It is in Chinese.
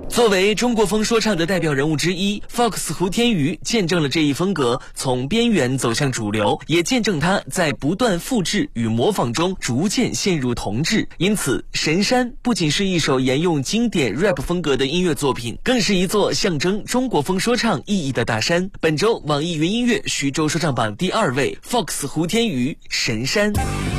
作为中国风说唱的代表人物之一 ，Fox 胡天宇见证了这一风格从边缘走向主流，也见证他在不断复制与模仿中逐渐陷入同质。因此，《神山》不仅是一首沿用经典 rap 风格的音乐作品，更是一座象征中国风说唱意义的大山。本周网易云音乐徐州说唱榜第2位 ，Fox 胡天宇《神山》。